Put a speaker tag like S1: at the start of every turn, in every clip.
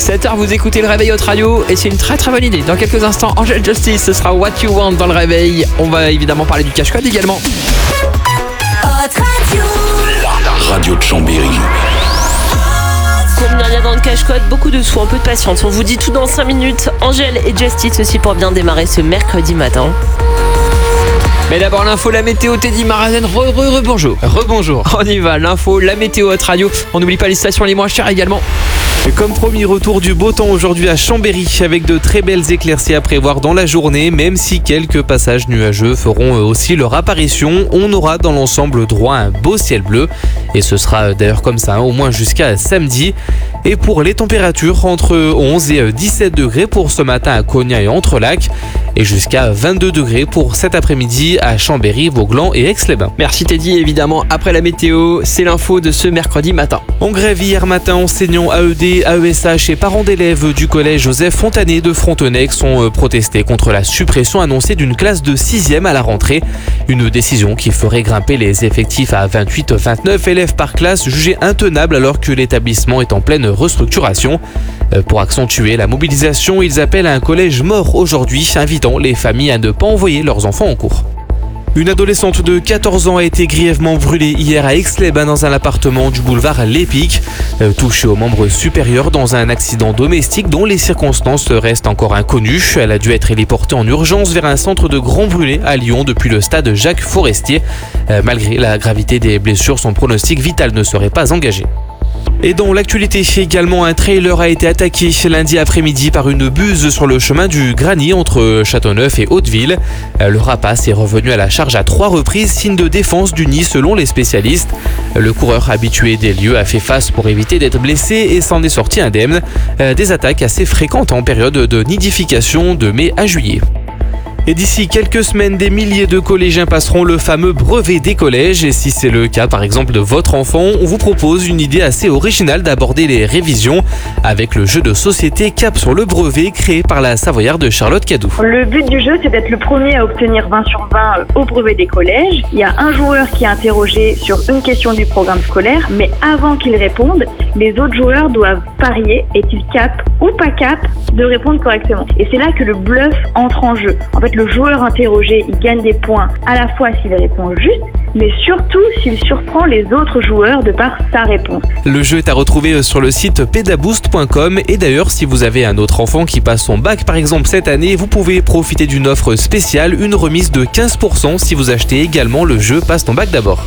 S1: 7h, vous écoutez le réveil Hot Radio et c'est une très très bonne idée. Dans quelques instants, Angel Justice, ce sera What You Want dans le réveil. On va évidemment parler du cache-code également.
S2: Hot Radio.
S3: La radio de Chambéry.
S4: Combien il y a dans le cache-code? Beaucoup de sous, un peu de patience. On vous dit tout dans 5 minutes. Angel et Justice aussi pour bien démarrer ce mercredi matin.
S1: Mais d'abord l'info, la météo, Teddy Marazen, rebonjour.
S5: Rebonjour.
S1: On y va, l'info, la météo Hot Radio. On n'oublie pas les stations les moins chères également.
S5: Comme promis, retour du beau temps aujourd'hui à Chambéry avec de très belles éclaircies à prévoir dans la journée, même si quelques passages nuageux feront aussi leur apparition. On aura dans l'ensemble droit à un beau ciel bleu et ce sera d'ailleurs comme ça au moins jusqu'à samedi. Et pour les températures, entre 11 et 17 degrés pour ce matin à Cognac et Entrelacs et jusqu'à 22 degrés pour cet après-midi à Chambéry, Vauglan et Aix-les-Bains.
S1: Merci Teddy, évidemment. Après la météo, c'est l'info de ce mercredi matin.
S5: En grève hier matin, enseignants AED, AESH et parents d'élèves du collège Joseph Fontanet de Frontenac ont protesté contre la suppression annoncée d'une classe de 6e à la rentrée. Une décision qui ferait grimper les effectifs à 28-29 élèves par classe, jugée intenable alors que l'établissement est en pleine restructuration. Pour accentuer la mobilisation, ils appellent à un collège mort aujourd'hui, invitant les familles à ne pas envoyer leurs enfants en cours. Une adolescente de 14 ans a été grièvement brûlée hier à Aix-les-Bains dans un appartement du boulevard L'Épic, touchée au membre supérieur dans un accident domestique dont les circonstances restent encore inconnues. Elle a dû être héliportée en urgence vers un centre de Grand Brûlé à Lyon depuis le stade Jacques Forestier. Malgré la gravité des blessures, son pronostic vital ne serait pas engagé. Et dans l'actualité également, un trailer a été attaqué lundi après-midi par une buse sur le chemin du Grany entre Châteauneuf et Hauteville. Le rapace est revenu à la charge à 3 reprises, signe de défense du nid selon les spécialistes. Le coureur habitué des lieux a fait face pour éviter d'être blessé et s'en est sorti indemne. Des attaques assez fréquentes en période de nidification de mai à juillet. Et d'ici quelques semaines, des milliers de collégiens passeront le fameux brevet des collèges. Et si c'est le cas, par exemple, de votre enfant, on vous propose une idée assez originale d'aborder les révisions avec le jeu de société Cap sur le brevet créé par la Savoyarde Charlotte Cadou.
S6: Le but du jeu, c'est d'être le premier à obtenir 20 sur 20 au brevet des collèges. Il y a un joueur qui est interrogé sur une question du programme scolaire, mais avant qu'il réponde, les autres joueurs doivent parier, est-il cap ou pas cap de répondre correctement. Et c'est là que le bluff entre en jeu. En fait, le joueur interrogé, il gagne des points à la fois s'il répond juste, mais surtout s'il surprend les autres joueurs de par sa réponse.
S5: Le jeu est à retrouver sur le site pedaboost.com et d'ailleurs, si vous avez un autre enfant qui passe son bac par exemple cette année, vous pouvez profiter d'une offre spéciale, une remise de 15% si vous achetez également le jeu Passe ton bac d'abord.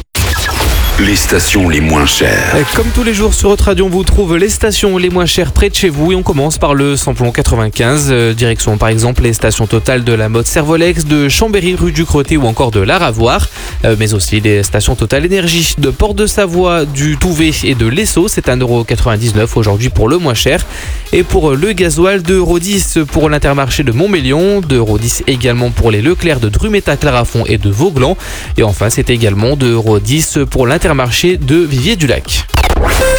S3: Les stations les moins chères.
S5: Comme tous les jours sur Hot Radio, on vous trouve les stations les moins chères près de chez vous et on commence par le samplon 95, direction par exemple les stations Total de la Motte Servolex, de Chambéry rue du Crotté ou encore de l'Aravoire, mais aussi les stations Total Énergie de Port-de-Savoie, du Touvet et de l'Esso, c'est 1,99€ aujourd'hui pour le moins cher. Et pour le gasoil, 2,10€ pour l'Intermarché de Montmélion, 2,10€ également pour les Leclerc de Drumeta, Clarafond et de Vauglan. Et enfin, c'est également 2,10€ pour l'Intermarché de Vivier-du-Lac.